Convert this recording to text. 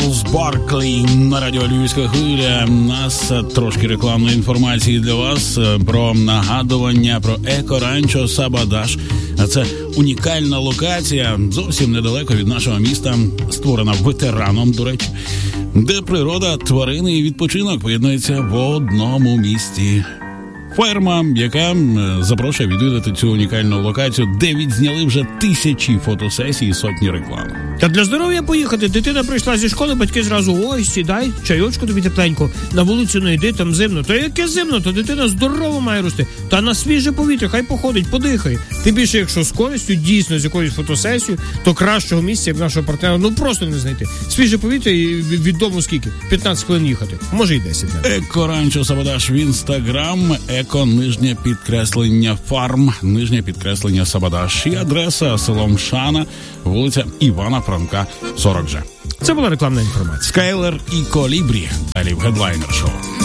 Чарльз Барклі на радіо Львівська хвиля. У нас трошки рекламної інформації для вас про нагадування про еко-ранчо Сабадаш. Це унікальна локація зовсім недалеко від нашого міста, створена ветераном, до речі, де природа, тварини і відпочинок поєднуються в одному місті. Ферма, яка запрошує відвідати цю унікальну локацію, де відзняли вже тисячі фотосесій і сотні реклам. Та для здоров'я поїхати. Дитина прийшла зі школи, батьки зразу: ой, сідай, чайочку тобі тепленько, на вулицю не йди, там зимно. Та яке зимно? То дитина здорово має рости. Та на свіже повітря, хай походить, подихає. Тим більше, якщо з користю, дійсно з якоюсь фотосесією, то кращого місця, як нашого партнера, просто не знайти. Свіже повітря і від дому скільки? 15 хвилин їхати. Може і 10. Еко-ранчо Сабадаш в Інстаграм, _фарм, _, Сабадаш. І адреса село Мшана, вулиця Івана Франка, 40G. Це була рекламна інформація. Скайлер і Колібрі. Далі в Headliner Show.